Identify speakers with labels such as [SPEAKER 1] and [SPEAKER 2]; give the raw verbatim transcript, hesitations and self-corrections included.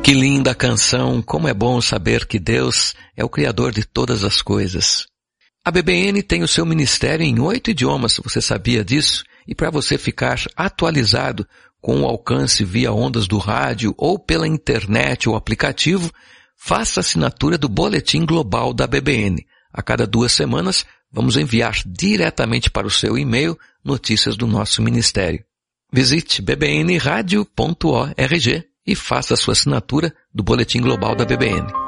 [SPEAKER 1] Que linda canção, como é bom saber que Deus é o Criador de todas as coisas. A B B N tem o seu ministério em oito idiomas, você sabia disso? E para você ficar atualizado com o alcance via ondas do rádio ou pela internet ou aplicativo, faça a assinatura do Boletim Global da B B N. A cada duas semanas, vamos enviar diretamente para o seu e-mail notícias do nosso ministério. Visite b b n radio ponto org e faça a sua assinatura do Boletim Global da B B N.